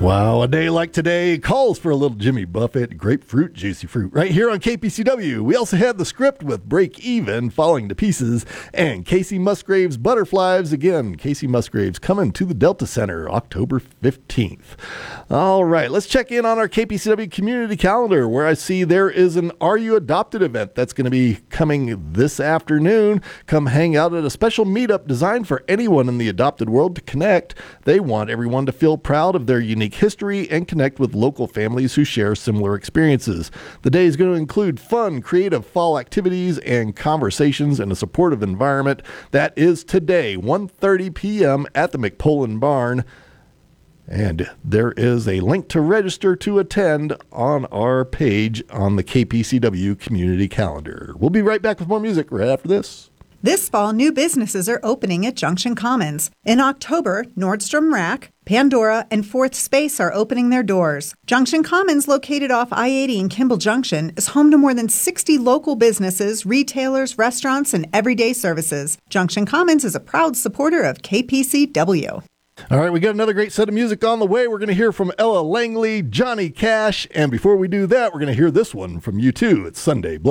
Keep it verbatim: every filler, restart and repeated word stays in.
Wow, a day like today calls for a little Jimmy Buffett grapefruit juicy fruit right here on K P C W. We also had The Script with Break Even, Falling to Pieces, and Casey Musgraves' Butterflies. Again, Casey Musgraves coming to the Delta Center October fifteenth. All right, let's check in on our K P C W community calendar, where I see there is an Are You Adopted event that's going to be coming this afternoon. Come hang out at a special meetup designed for anyone in the adopted world to connect. They want everyone to feel proud of their unique history and connect with local families who share similar experiences. The day is going to include fun, creative fall activities and conversations in a supportive environment. That is today, one thirty p.m. at the McPolin Barn. And there is a link to register to attend on our page on the K P C W community calendar. We'll be right back with more music right after this. This fall, new businesses are opening at Junction Commons. In October, Nordstrom Rack, Pandora, and Fourth Space are opening their doors. Junction Commons, located off I eighty in Kimball Junction, is home to more than sixty local businesses, retailers, restaurants, and everyday services. Junction Commons is a proud supporter of K P C W. All right, we got another great set of music on the way. We're going to hear from Ella Langley, Johnny Cash, and before we do that, we're going to hear this one from U two. It's Sunday Blessed.